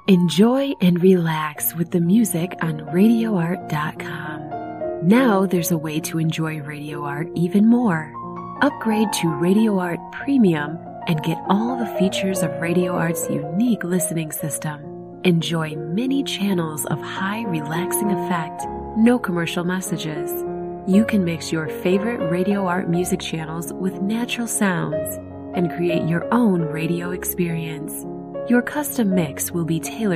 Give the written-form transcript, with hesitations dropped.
Enjoy and relax with the music on RadioArt.com. Now there's a way to enjoy Radio Art even more. Upgrade to Radio Art Premium and get all the features of Radio Art's unique listening system. Enjoy many channels of high relaxing effect, no commercial messages. You can mix your favorite Radio Art music channels with natural sounds and create your own radio experience. Your custom mix will be tailored